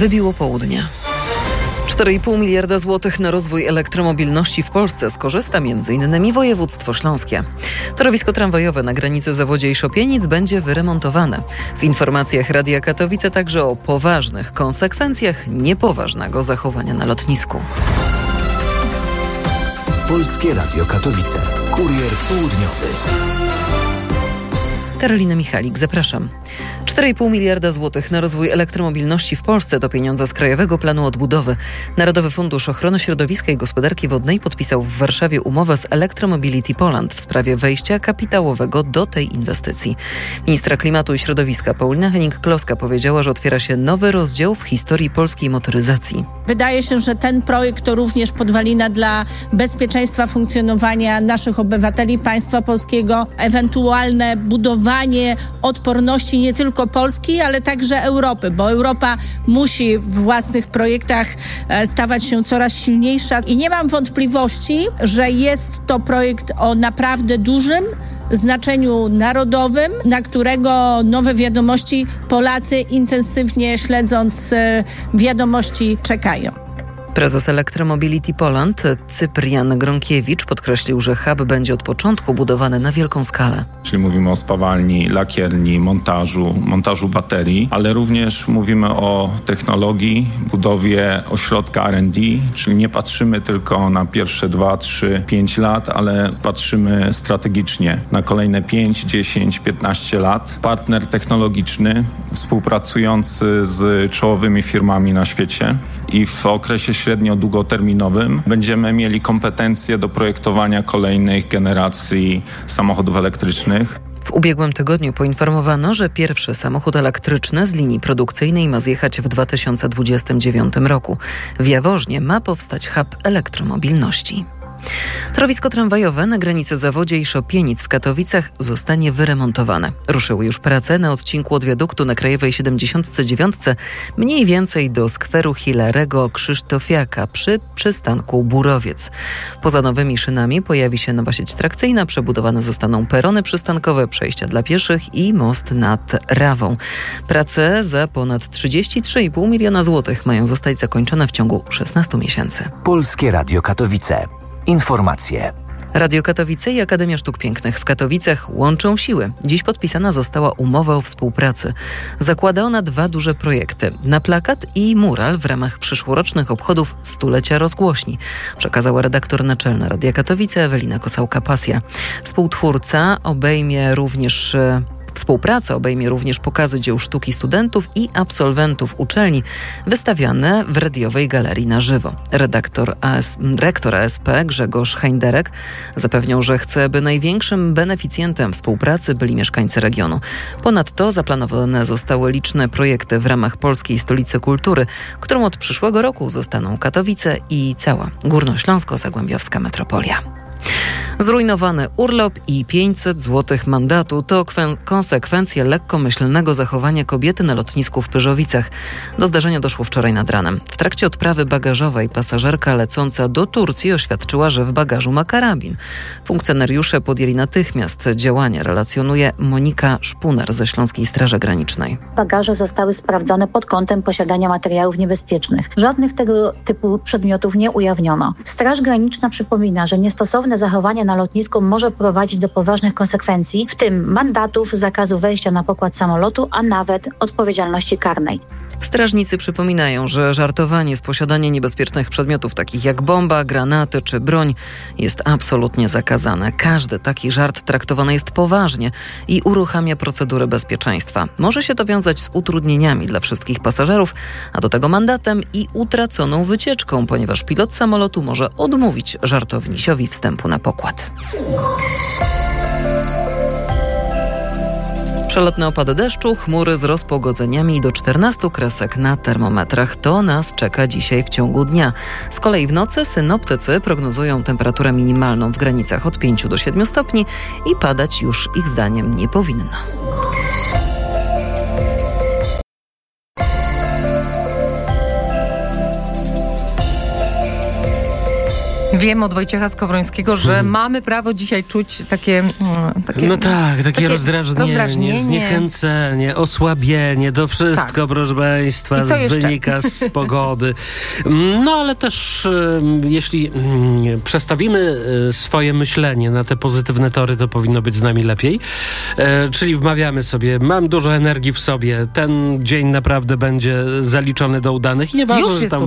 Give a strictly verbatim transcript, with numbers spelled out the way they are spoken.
Wybiło południe. cztery i pół miliarda złotych na rozwój elektromobilności w Polsce skorzysta między innymi województwo śląskie. Torowisko tramwajowe na granicy Zawodzie i Szopienic będzie wyremontowane. W informacjach Radia Katowice także o poważnych konsekwencjach niepoważnego zachowania na lotnisku. Polskie Radio Katowice. Kurier południowy. Karolina Michalik, zapraszam. cztery i pół miliarda złotych na rozwój elektromobilności w Polsce to pieniądze z Krajowego Planu Odbudowy. Narodowy Fundusz Ochrony Środowiska i Gospodarki Wodnej podpisał w Warszawie umowę z Electromobility Poland w sprawie wejścia kapitałowego do tej inwestycji. Ministra Klimatu i Środowiska Paulina Hennig-Kloska powiedziała, że otwiera się nowy rozdział w historii polskiej motoryzacji. Wydaje się, że ten projekt to również podwalina dla bezpieczeństwa funkcjonowania naszych obywateli, państwa polskiego, ewentualne budowanie odporności nie tylko Polski, ale także Europy, bo Europa musi w własnych projektach stawać się coraz silniejsza i nie mam wątpliwości, że jest to projekt o naprawdę dużym znaczeniu narodowym, na którego nowe wiadomości Polacy intensywnie śledząc wiadomości czekają. Prezes Electromobility Poland Cyprian Gronkiewicz podkreślił, że hub będzie od początku budowany na wielką skalę. Czyli mówimy o spawalni, lakierni, montażu, montażu baterii, ale również mówimy o technologii, budowie ośrodka R and D, czyli nie patrzymy tylko na pierwsze dwa, trzy, pięć lat, ale patrzymy strategicznie na kolejne pięć, dziesięć, piętnaście lat. Partner technologiczny współpracujący z czołowymi firmami na świecie i w okresie średnio-długoterminowym będziemy mieli kompetencje do projektowania kolejnych generacji samochodów elektrycznych. W ubiegłym tygodniu poinformowano, że pierwszy samochód elektryczny z linii produkcyjnej ma zjechać w dwa tysiące dwudziestym dziewiątym roku. W Jaworznie ma powstać hub elektromobilności. Torowisko tramwajowe na granicy Zawodzie i Szopienic w Katowicach zostanie wyremontowane. Ruszyły już prace na odcinku od wiaduktu na Krajowej siedemdziesiąt dziewięć mniej więcej do skweru Hilarego Krzysztofiaka przy przystanku Burowiec. Poza nowymi szynami pojawi się nowa sieć trakcyjna, przebudowane zostaną perony przystankowe, przejścia dla pieszych i most nad Rawą. Prace za ponad trzydzieści trzy i pół miliona złotych mają zostać zakończone w ciągu szesnastu miesięcy. Polskie Radio Katowice. Informacje. Radio Katowice i Akademia Sztuk Pięknych w Katowicach łączą siły. Dziś podpisana została umowa o współpracy. Zakłada ona dwa duże projekty. Na plakat i mural w ramach przyszłorocznych obchodów stulecia rozgłośni. Przekazała redaktor naczelna Radia Katowice Ewelina Kosałka-Pasja. Współtwórca obejmie również... Współpraca obejmie również pokazy dzieł sztuki studentów i absolwentów uczelni wystawiane w radiowej galerii na żywo. Redaktor A S, rektor A S P Grzegorz Heinderek zapewniał, że chce, by największym beneficjentem współpracy byli mieszkańcy regionu. Ponadto zaplanowane zostały liczne projekty w ramach Polskiej Stolicy Kultury, którą od przyszłego roku zostaną Katowice i cała górnośląsko-zagłębiowska metropolia. Zrujnowany urlop i pięćset złotych mandatu to konsekwencje lekkomyślnego zachowania kobiety na lotnisku w Pyrzowicach. Do zdarzenia doszło wczoraj nad ranem. W trakcie odprawy bagażowej pasażerka lecąca do Turcji oświadczyła, że w bagażu ma karabin. Funkcjonariusze podjęli natychmiast działania, relacjonuje Monika Szpuner ze Śląskiej Straży Granicznej. Bagaże zostały sprawdzone pod kątem posiadania materiałów niebezpiecznych. Żadnych tego typu przedmiotów nie ujawniono. Straż Graniczna przypomina, że niestosowne zachowanie na lotnisku może prowadzić do poważnych konsekwencji, w tym mandatów, zakazu wejścia na pokład samolotu, a nawet odpowiedzialności karnej. Strażnicy przypominają, że żartowanie z posiadania niebezpiecznych przedmiotów takich jak bomba, granaty czy broń jest absolutnie zakazane. Każdy taki żart traktowany jest poważnie i uruchamia procedury bezpieczeństwa. Może się to wiązać z utrudnieniami dla wszystkich pasażerów, a do tego mandatem i utraconą wycieczką, ponieważ pilot samolotu może odmówić żartownisiowi wstępu na pokład. Przelotne opady deszczu, chmury z rozpogodzeniami do czternastu kresek na termometrach. To nas czeka dzisiaj w ciągu dnia. Z kolei w nocy synoptycy prognozują temperaturę minimalną w granicach od pięciu do siedmiu stopni i padać już ich zdaniem nie powinno. wiem od Wojciecha Skowrońskiego, że Hmm. mamy prawo dzisiaj czuć takie... mm, takie No tak, takie, takie rozdrażnienie, rozdrażnienie. zniechęcenie, osłabienie, to wszystko, Tak. proszę Państwa, I co jeszcze? wynika z pogody. No ale też em, jeśli mm, przestawimy e, swoje myślenie na te pozytywne tory, to powinno być z nami lepiej. E, czyli wmawiamy sobie, mam dużo energii w sobie, ten dzień naprawdę będzie zaliczony do udanych i nieważne, Już że jest tam